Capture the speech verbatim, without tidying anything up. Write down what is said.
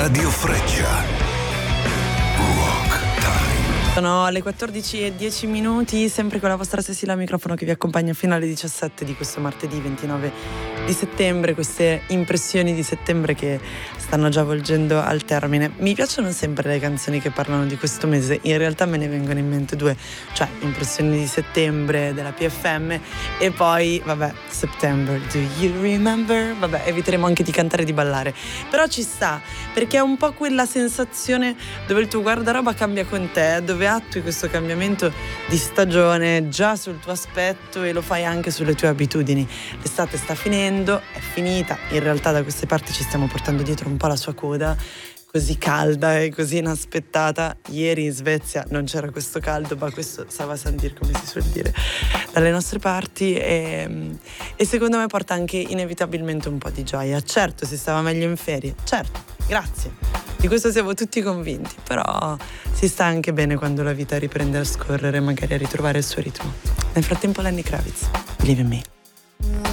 Radio Freccia. Rock Time. Sono le quattordici e dieci minuti, sempre con la vostra Cecilia al microfono che vi accompagna fino alle diciassette di questo martedì ventinove di settembre. Queste impressioni di settembre che stanno già volgendo al termine. Mi piacciono sempre le canzoni che parlano di questo mese, in realtà me ne vengono in mente due, cioè impressioni di settembre della P F M e poi, vabbè, September, do you remember? Vabbè, eviteremo anche di cantare e di ballare, però ci sta, perché è un po' quella sensazione dove il tuo guardaroba cambia con te, dove attui questo cambiamento di stagione già sul tuo aspetto e lo fai anche sulle tue abitudini. L'estate sta finendo, è finita, in realtà da queste parti ci stiamo portando dietro un po' la sua coda, così calda e così inaspettata. Ieri in Svezia non c'era questo caldo, ma questo stava a sentire, come si suol dire, dalle nostre parti, e, e secondo me porta anche inevitabilmente un po' di gioia. Certo, si stava meglio in ferie, certo, grazie. Di questo siamo tutti convinti, però si sta anche bene quando la vita riprende a scorrere, magari a ritrovare il suo ritmo. Nel frattempo Lenny Kravitz, Believe in Me.